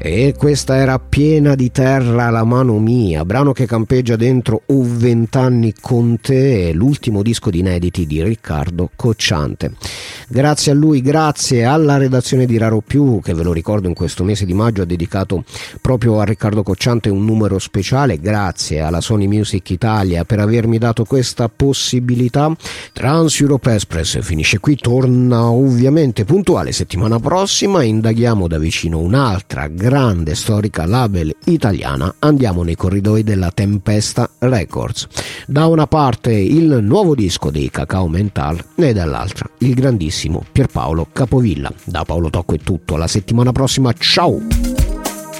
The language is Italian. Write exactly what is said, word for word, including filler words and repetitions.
E questa era Piena di terra la mano mia, brano che campeggia dentro O vent'anni con te, l'ultimo disco di inediti di Riccardo Cocciante. Grazie a lui, grazie alla redazione di Raro Più, che ve lo ricordo in questo mese di maggio ha dedicato proprio a Riccardo Cocciante un numero speciale, grazie alla Sony Music Italia per avermi dato questa possibilità. Trans Europe Express finisce qui, torna ovviamente puntuale settimana prossima, indaghiamo da vicino un'altra grande storica label italiana, andiamo nei corridoi della Tempesta Records. Da una parte il nuovo disco dei Cacao Mental e dall'altra il grandissimo Pierpaolo Capovilla. Da Paolo Tocco è tutto, alla settimana prossima, ciao!